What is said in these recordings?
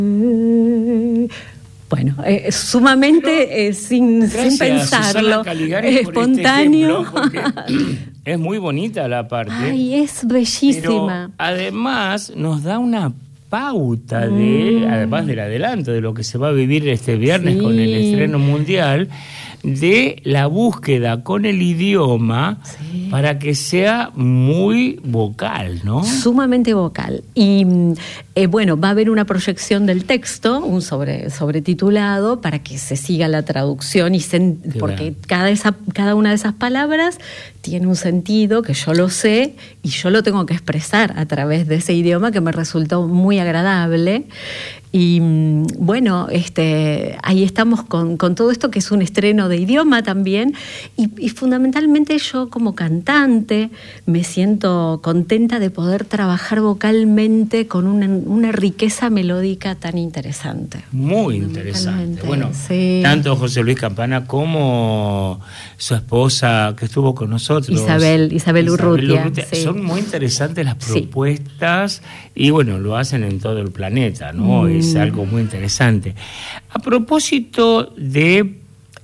Bueno, sumamente sin pensarlo, espontáneo. Es muy bonita la parte. Ay, es bellísima. Pero además nos da una pauta además del adelanto de lo que se va a vivir este viernes con el estreno mundial, de la búsqueda con el idioma para que sea muy vocal, ¿no? Sumamente vocal. Y bueno, va a haber una proyección del texto, un sobretitulado, para que se siga la traducción porque cada una de esas palabras tiene un sentido que yo lo sé y yo lo tengo que expresar a través de ese idioma que me resultó muy agradable. Y bueno, ahí estamos con todo esto, que es un estreno de idioma también, y fundamentalmente yo como cantante me siento contenta de poder trabajar vocalmente con una riqueza melódica tan interesante. Muy interesante. Bueno, tanto José Luis Campana como su esposa que estuvo con nosotros, Isabel Urrutia. Son muy interesantes las propuestas y bueno, lo hacen en todo el planeta, ¿no? Es algo muy interesante. A propósito de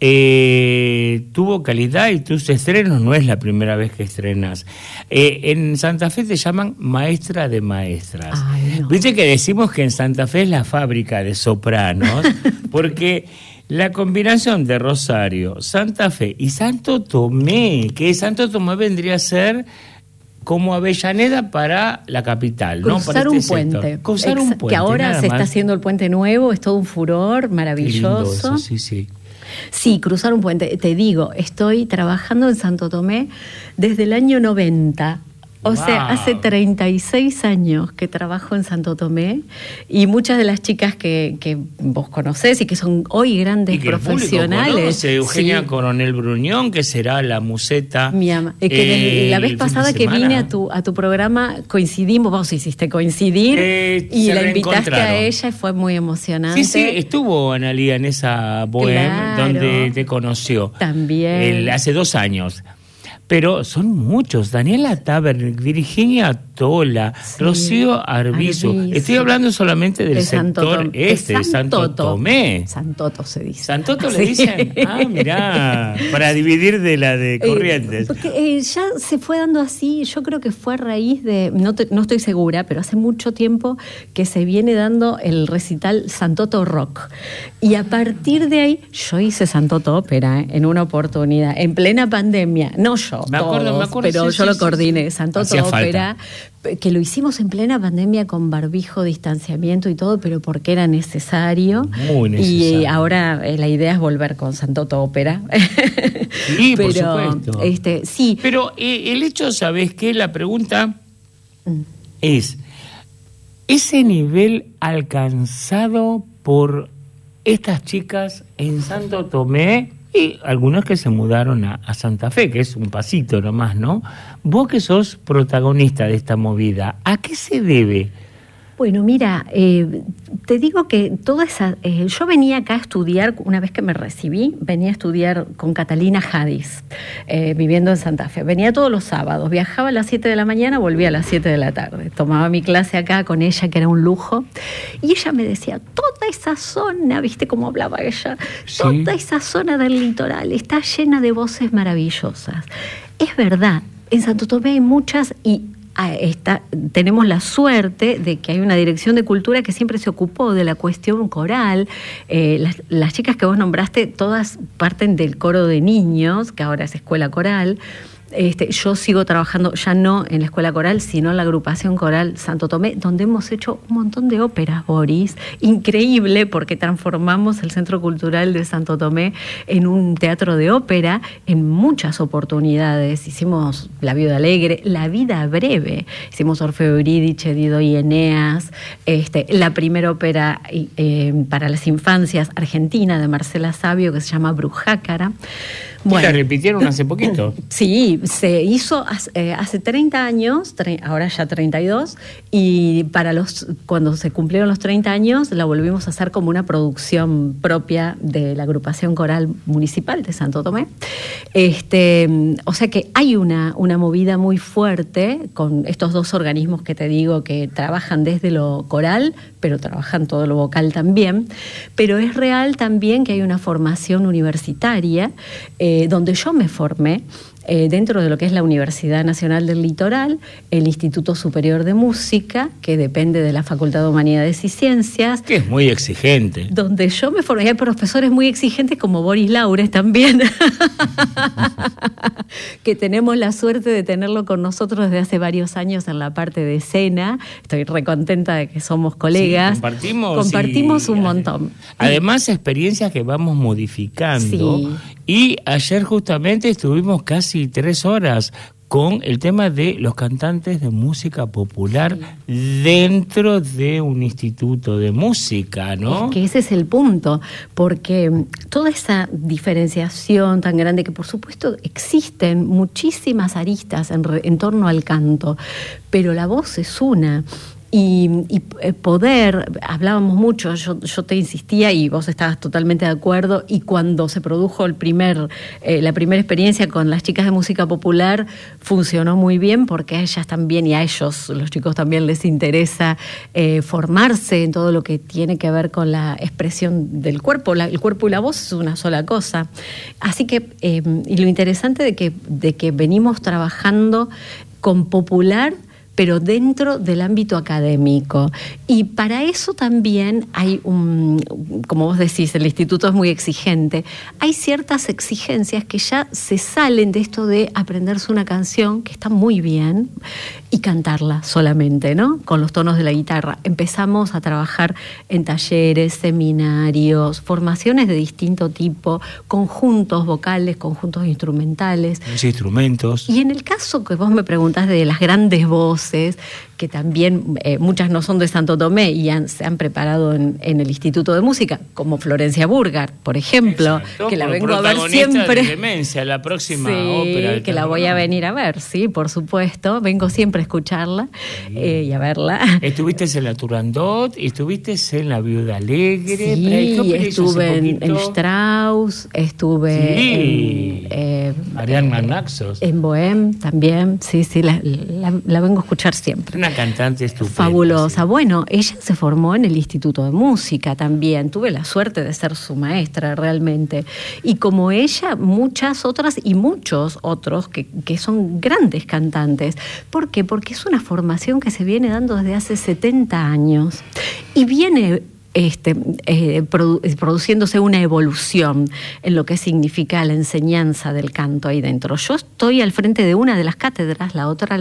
tu vocalidad y tus estrenos, no es la primera vez que estrenas. En Santa Fe te llaman maestra de maestras. Ay, no. Viste que decimos que en Santa Fe es la fábrica de sopranos, porque la combinación de Rosario, Santa Fe y Santo Tomé, que Santo Tomé vendría a ser como Avellaneda para la capital, ¿no? Cruzar un puente. Cruzar un puente. Que ahora se está haciendo el puente nuevo, es todo un furor maravilloso. Qué lindo eso, Sí, cruzar un puente. Te digo, estoy trabajando en Santo Tomé desde el año 90. O sea, hace 36 años que trabajo en Santo Tomé, y muchas de las chicas que vos conocés y que son hoy grandes profesionales. Eugenia Coronel Bruñón, que será la museta. Mi ama, la vez pasada que vine a tu programa coincidimos, vos hiciste coincidir y la invitaste a ella y fue muy emocionante. Sí, estuvo Analía en esa bohème donde te conoció. También. Hace 2 años. Pero son muchos: Daniela Tabern, Virginia Tola, Rocío Arbizu. Estoy hablando solamente del sector Santo Tomé. Santoto se dice. ¿Santoto le dicen? Mirá, para dividir de la de Corrientes. Porque ya se fue dando así, yo creo que fue a raíz de, no estoy segura, pero hace mucho tiempo que se viene dando el recital Santoto Rock. Y a partir de ahí, yo hice Santoto Ópera en una oportunidad, en plena pandemia. No yo, me acuerdo, pero yo lo coordiné. Santoto Ópera, que lo hicimos en plena pandemia con barbijo, distanciamiento y todo, pero porque era necesario. Muy necesario. Y ahora la idea es volver con Santoto Ópera. Sí, por supuesto. Sí. Pero el hecho, ¿sabés qué? La pregunta es: ese nivel alcanzado por estas chicas en Santo Tomé y algunos que se mudaron a Santa Fe, que es un pasito nomás, ¿no? Vos que sos protagonista de esta movida, ¿a qué se debe? Bueno, mira, te digo que toda esa... yo venía acá a estudiar, una vez que me recibí, venía a estudiar con Catalina Jadis, viviendo en Santa Fe. Venía todos los sábados, viajaba a las 7 de la mañana, volvía a las 7 de la tarde. Tomaba mi clase acá con ella, que era un lujo. Y ella me decía, toda esa zona, ¿viste cómo hablaba ella? Sí. Toda esa zona del litoral está llena de voces maravillosas. Es verdad, en Santo Tomé hay muchas y... tenemos la suerte de que hay una dirección de cultura que siempre se ocupó de la cuestión coral. Las chicas que vos nombraste, todas parten del coro de niños, que ahora es escuela coral. Yo sigo trabajando ya no en la escuela coral, sino en la agrupación coral Santo Tomé, donde hemos hecho un montón de óperas, Boris. Increíble, porque transformamos el Centro Cultural de Santo Tomé en un teatro de ópera en muchas oportunidades. Hicimos La Viuda Alegre, La Vida Breve, hicimos Orfeo Eurídice, Dido y Eneas, la primera ópera para las infancias argentina de Marcela Sabio, que se llama Brujácara. Bueno, ¿la repitieron hace poquito? Sí, se hizo hace 30 años, ahora ya 32, y cuando se cumplieron los 30 años la volvimos a hacer como una producción propia de la agrupación coral municipal de Santo Tomé. O sea que hay una movida muy fuerte con estos dos organismos que te digo que trabajan desde lo coral, pero trabajan todo lo vocal también. Pero es real también que hay una formación universitaria donde yo me formé dentro de lo que es la Universidad Nacional del Litoral, el Instituto Superior de Música, que depende de la Facultad de Humanidades y Ciencias. Que es muy exigente. Donde yo me formé. Hay profesores muy exigentes como Boris Laures también, que tenemos la suerte de tenerlo con nosotros desde hace varios años en la parte de escena. Estoy recontenta de que somos colegas. Sí, compartimos un montón. Además, experiencias que vamos modificando. Sí. Y ayer justamente estuvimos casi 3 horas con el tema de los cantantes de música popular dentro de un instituto de música, ¿no? Es que ese es el punto, porque toda esa diferenciación tan grande, que por supuesto existen muchísimas aristas en torno al canto, pero la voz es una. Y poder, hablábamos mucho, yo te insistía y vos estabas totalmente de acuerdo, y cuando se produjo la primera experiencia con las chicas de música popular funcionó muy bien, porque a ellas también y a ellos, los chicos también les interesa formarse en todo lo que tiene que ver con la expresión del cuerpo. El cuerpo y la voz es una sola cosa. Así que, y lo interesante de que venimos trabajando con popular, pero dentro del ámbito académico. Y para eso también hay como vos decís, el instituto es muy exigente, hay ciertas exigencias que ya se salen de esto de aprenderse una canción, que está muy bien, y cantarla solamente, ¿no? Con los tonos de la guitarra. Empezamos a trabajar en talleres, seminarios, formaciones de distinto tipo, conjuntos vocales, conjuntos instrumentales. Los instrumentos. Y en el caso que vos me preguntás de las grandes voces, que también muchas no son de Santo Tomé y se han preparado en el Instituto de Música, como Florencia Burghardt, por ejemplo. Exacto, que la vengo a ver siempre. De Demencia, la próxima sí, ópera. Que la voy a venir a ver, sí, por supuesto. Vengo siempre a escucharla y a verla. Estuviste en la Turandot, estuviste en la Viuda Alegre. Sí, estuve en Strauss, estuve en Ariadna Naxos. En Bohème también, sí, la vengo a escuchar siempre. Una cantante estupenda. Fabulosa. Sí. Bueno, ella se formó en el Instituto de Música también. Tuve la suerte de ser su maestra realmente. Y como ella, muchas otras y muchos otros que son grandes cantantes. ¿Por qué? Porque es una formación que se viene dando desde hace 70 años. Y viene produciéndose una evolución en lo que significa la enseñanza del canto ahí dentro. Yo estoy al frente de una de las cátedras, la otra